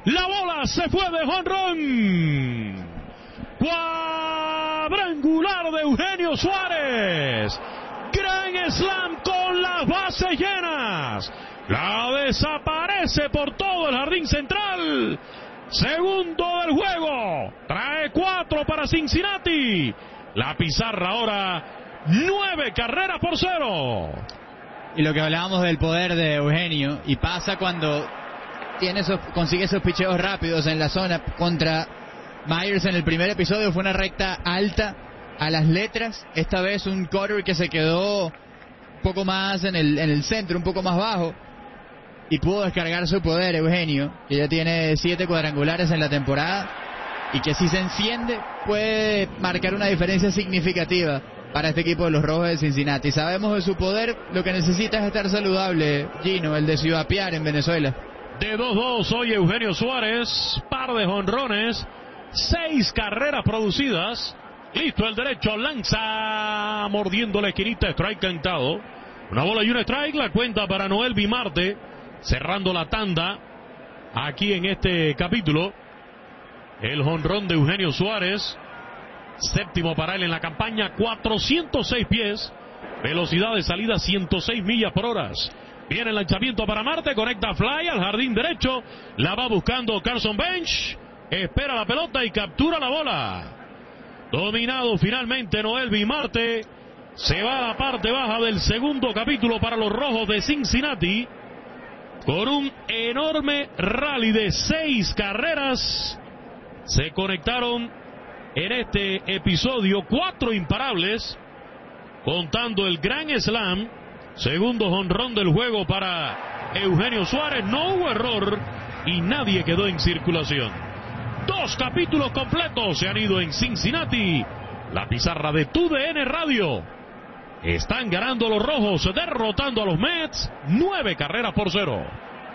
La bola se fue de jonrón. Cuadrangular de Eugenio Suárez. Gran slam con las bases llenas. La desaparece por todo el jardín central. Segundo del juego. Trae 4 para Cincinnati. La pizarra ahora 9 carreras por 0. Y lo que hablábamos del poder de Eugenio, y pasa cuando consigue esos picheos rápidos en la zona. Contra Myers en el primer episodio fue una recta alta a las letras. Esta vez un cutter que se quedó un poco más en el centro, un poco más bajo, y pudo descargar su poder Eugenio, que ya tiene 7 cuadrangulares en la temporada, y que si se enciende puede marcar una diferencia significativa para este equipo de los Rojos de Cincinnati. Sabemos de su poder, lo que necesita es estar saludable, Gino, el de Ciudad Piar en Venezuela. De 2-2 hoy Eugenio Suárez, par de jonrones, 6 carreras producidas. Listo el derecho, lanza, mordiendo la esquinita, strike cantado. Una bola y un strike, la cuenta para Noel Bimarte, cerrando la tanda aquí en este capítulo. El jonrón de Eugenio Suárez, séptimo para él en la campaña, 406 pies, velocidad de salida 106 millas por hora. Viene el lanzamiento para Marte, conecta fly al jardín derecho, la va buscando Carson Bench, espera la pelota y captura la bola. Dominado finalmente Noel Bimarte, se va a la parte baja del segundo capítulo para los Rojos de Cincinnati, con un enorme rally de 6 carreras. Se conectaron en este episodio 4 imparables, contando el gran slam, segundo jonrón del juego para Eugenio Suárez. No hubo error y nadie quedó en circulación. 2 capítulos completos se han ido en Cincinnati. La pizarra de TUDN Radio. Están ganando los Rojos, derrotando a los Mets, 9 carreras por 0.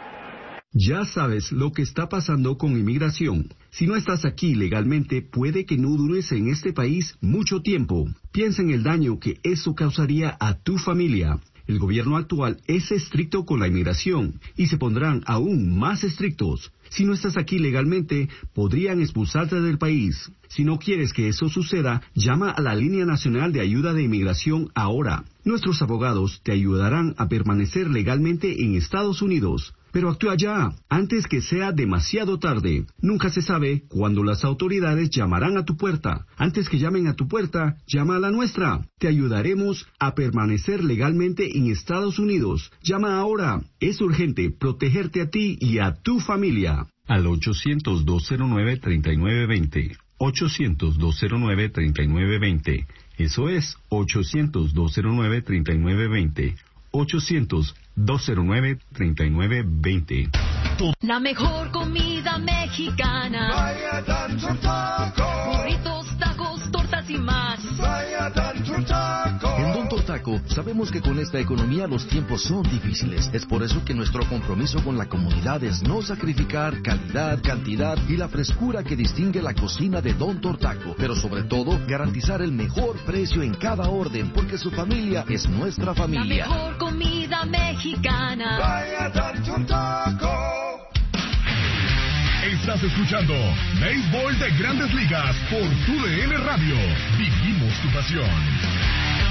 Ya sabes lo que está pasando con inmigración. Si no estás aquí legalmente, puede que no dures en este país mucho tiempo. Piensa en el daño que eso causaría a tu familia. El gobierno actual es estricto con la inmigración y se pondrán aún más estrictos. Si no estás aquí legalmente, podrían expulsarte del país. Si no quieres que eso suceda, llama a la Línea Nacional de Ayuda de Inmigración ahora. Nuestros abogados te ayudarán a permanecer legalmente en Estados Unidos. Pero actúa ya, antes que sea demasiado tarde. Nunca se sabe cuándo las autoridades llamarán a tu puerta. Antes que llamen a tu puerta, llama a la nuestra. Te ayudaremos a permanecer legalmente en Estados Unidos. Llama ahora. Es urgente protegerte a ti y a tu familia. Al 800-209-3920. 800-209-3920. Eso es 800-209-3920. 800-209-3920. La mejor comida mexicana. Vaya Dancer Taco. Burritos, tacos, tortas y más. Vaya Dancer Taco. En Don Tortaco sabemos que con esta economía los tiempos son difíciles. Es por eso que nuestro compromiso con la comunidad es no sacrificar calidad, cantidad y la frescura que distingue la cocina de Don Tortaco. Pero sobre todo, garantizar el mejor precio en cada orden, porque su familia es nuestra familia. La mejor comida mexicana. Vaya Dancer Taco. Estás escuchando Béisbol de Grandes Ligas por TUDN Radio. Vivimos tu pasión.